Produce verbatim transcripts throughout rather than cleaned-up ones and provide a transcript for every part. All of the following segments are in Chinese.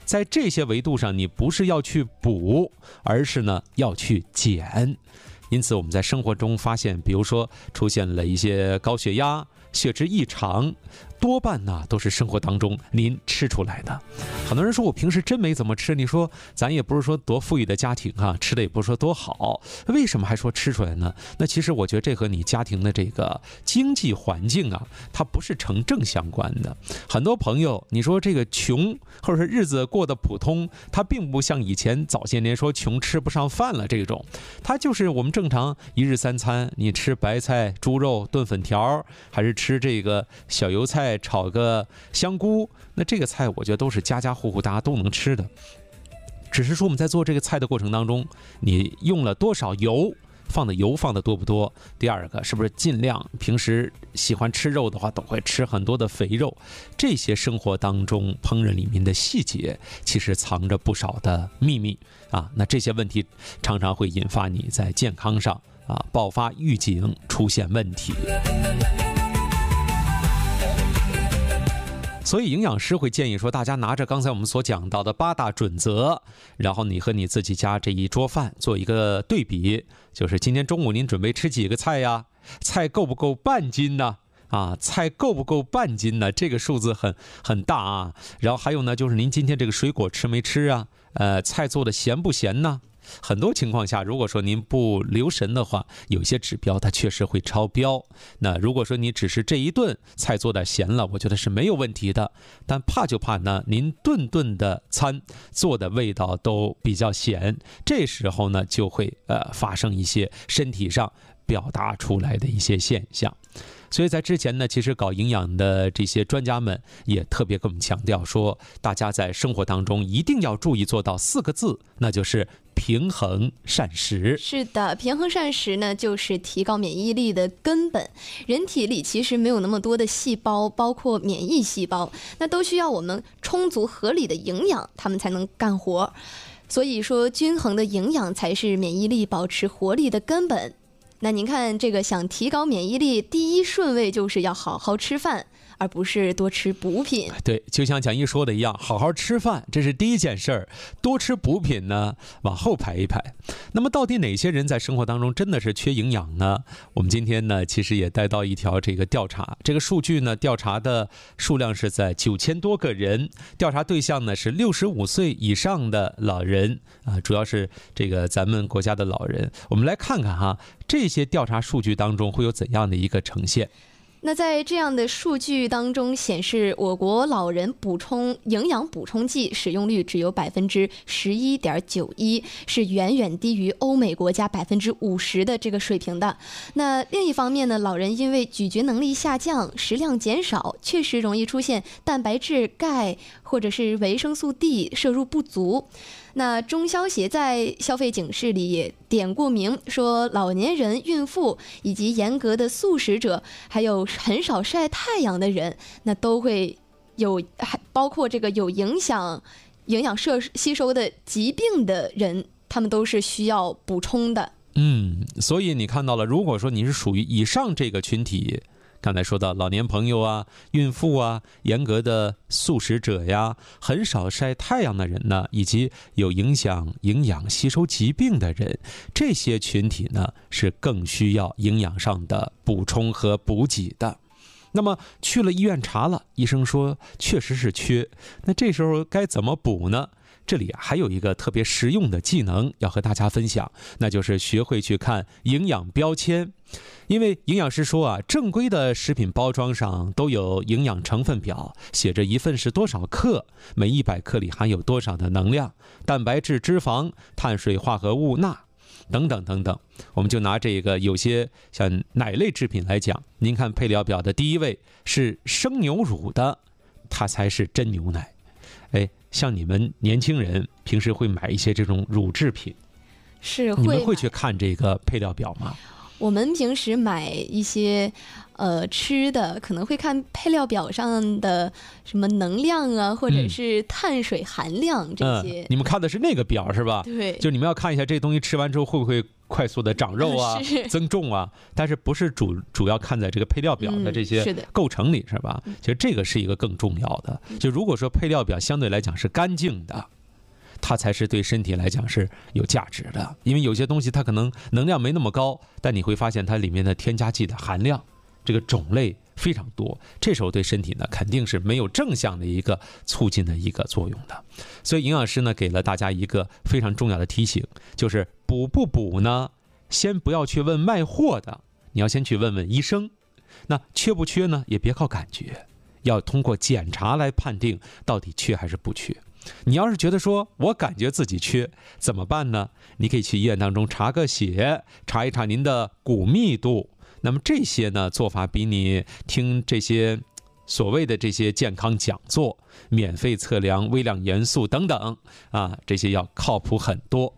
在这些维度上，你不是要去补，而是呢要去减。因此我们在生活中发现，比如说出现了一些高血压、血脂异常，多半呢都是生活当中您吃出来的。很多人说我平时真没怎么吃，你说咱也不是说多富裕的家庭啊，吃的也不是说多好，为什么还说吃出来呢？那其实我觉得这和你家庭的这个经济环境啊，它不是成正相关的。很多朋友你说这个穷或者是日子过得普通，他并不像以前早些年说穷吃不上饭了这种，他就是我们正常一日三餐，你吃白菜、猪肉炖粉条，还是吃这个小油菜炒个香菇，那这个菜我觉得都是家家户户大家都能吃的。只是说我们在做这个菜的过程当中，你用了多少油，放的油放的多不多。第二个是不是尽量平时喜欢吃肉的话都会吃很多的肥肉，这些生活当中烹饪里面的细节其实藏着不少的秘密啊。那这些问题常常会引发你在健康上啊爆发预警，出现问题。所以营养师会建议说，大家拿着刚才我们所讲到的八大准则，然后你和你自己家这一桌饭做一个对比，就是今天中午您准备吃几个菜呀？菜够不够半斤呢？啊，菜够不够半斤呢？这个数字很很大啊。然后还有呢，就是您今天这个水果吃没吃啊？呃，菜做的咸不咸呢？很多情况下，如果说您不留神的话，有些指标它确实会超标。那如果说你只是这一顿菜做点咸了，我觉得是没有问题的。但怕就怕呢，您顿顿的餐做的味道都比较咸，这时候呢就会呃发生一些身体上表达出来的一些现象。所以在之前呢，其实搞营养的这些专家们也特别跟我们强调说，大家在生活当中一定要注意做到四个字，那就是平衡膳食。 是的，平衡膳食呢，就是提高免疫力的根本。人体里其实没有那么多的细胞，包括免疫细胞，那都需要我们充足合理的营养，它们才能干活。所以说，均衡的营养才是免疫力保持活力的根本。那您看，这个想提高免疫力，第一顺位就是要好好吃饭，而不是多吃补品。 对，就像蒋毅说的一样，好好吃饭，这是第一件事儿，多吃补品呢，往后排一排。那么到底哪些人在生活当中真的是缺营养呢？我们今天呢，其实也带到一条这个调查，这个数据呢，调查的数量是在九千多个人，调查对象呢是六十五岁以上的老人啊，主要是这个咱们国家的老人。我们来看看哈，这些调查数据当中会有怎样的一个呈现。 那在这样的数据当中显示，我国老人补充营养补充剂使用率只有百分之十一点九一，是远远低于欧美国家百分之五十的这个水平的。那另一方面呢，老人因为咀嚼能力下降、食量减少，确实容易出现蛋白质、钙或者是维生素 D 摄入不足。那中消协在消费警示里也点过名，说老年人、孕妇以及严格的素食者，还有很少晒太阳的人，那都会有，还包括这个有影响营养摄吸收的疾病的人，他们都是需要补充的。 嗯，所以你看到了，如果说你是属于以上这个群体，刚才说到老年朋友啊、孕妇啊、严格的素食者呀、很少晒太阳的人呢，以及有影响营养吸收疾病的人，这些群体呢是更需要营养上的补充和补给的。那么去了医院查了，医生说确实是缺，那这时候该怎么补呢？这里还有一个特别实用的技能要和大家分享，那就是学会去看营养标签。因为营养师说啊，正规的食品包装上都有营养成分表，写着一份是多少克，每一百克里含有多少的能量、蛋白质、脂肪、碳水化合物、钠等等等等。我们就拿这个有些像奶类制品来讲，您看配料表的第一位是生牛乳的，它才是真牛奶。哎，像你们年轻人平时会买一些这种乳制品， 是会， 你们会去看这个配料表吗？ 我们平时买一些呃吃的，可能会看配料表上的什么能量啊，或者是碳水含量这些。 嗯嗯、你们看的是那个表是吧？ 对， 就你们要看一下这东西吃完之后会不会快速的长肉啊、增重啊，但是不是主主要看在这个配料表的这些构成里，是吧？其实这个是一个更重要的。就如果说配料表相对来讲是干净的，它才是对身体来讲是有价值的。因为有些东西它可能能量没那么高，但你会发现它里面的添加剂的含量，这个种类非常多，这时候对身体呢肯定是没有正向的一个促进的一个作用的。所以营养师呢给了大家一个非常重要的提醒，就是补不补呢，先不要去问卖货的，你要先去问问医生。那缺不缺呢，也别靠感觉，要通过检查来判定到底缺还是不缺。你要是觉得说我感觉自己缺怎么办呢？你可以去医院当中查个血，查一查您的骨密度。那么这些呢做法比你听这些所谓的这些健康讲座、免费测量微量元素等等啊，这些要靠谱很多。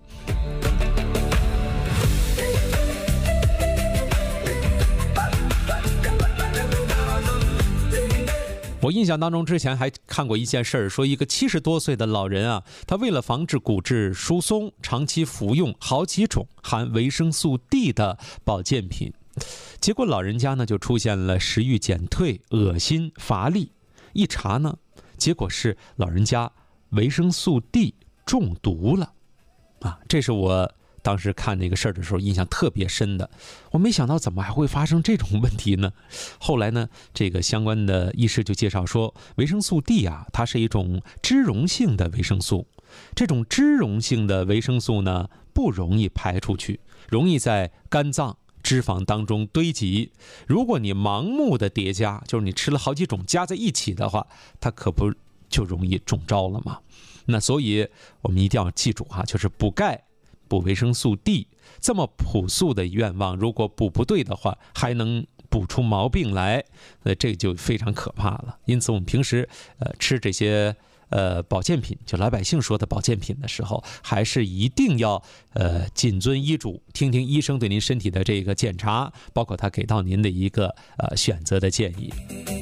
我印象当中之前还看过一件事儿，说一个七十多岁的老人啊，他为了防止骨质疏松，长期服用好几种含维生素 D 的保健品，结果老人家呢就出现了食欲减退、恶心、乏力。一查呢，结果是老人家维生素 D 中毒了啊！这是我当时看那个事儿的时候印象特别深的，我没想到怎么还会发生这种问题呢？后来呢，这个相关的医师就介绍说，维生素 D 啊，它是一种脂溶性的维生素，这种脂溶性的维生素呢，不容易排出去，容易在肝脏、脂肪当中堆积。如果你盲目的叠加，就是你吃了好几种加在一起的话，它可不就容易中招了吗？那所以我们一定要记住哈，就是补钙、补维生素 D 这么朴素的愿望，如果补不对的话，还能补出毛病来，那这就非常可怕了。因此我们平时呃吃这些呃保健品，就老百姓说的保健品的时候，还是一定要呃谨遵医嘱，听听医生对您身体的这个检查，包括他给到您的一个呃选择的建议。